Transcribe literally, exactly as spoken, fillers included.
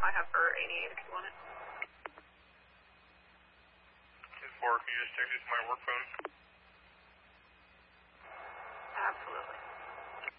I have for eighty-eight if you want it. ten four, can you just text it to my work phone?